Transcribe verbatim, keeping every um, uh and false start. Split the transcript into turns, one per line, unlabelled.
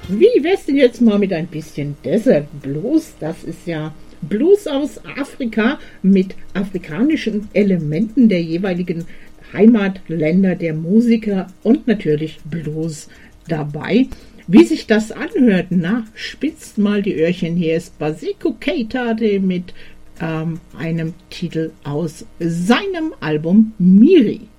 Wie wär's denn jetzt mal mit ein bisschen Desert Blues? Das ist ja Blues aus Afrika mit afrikanischen Elementen der jeweiligen Heimatländer der Musiker und natürlich Blues dabei. Wie sich das anhört, na, spitzt mal die Öhrchen. Hier ist Basiko Keita mit ähm, einem Titel aus seinem Album Miri.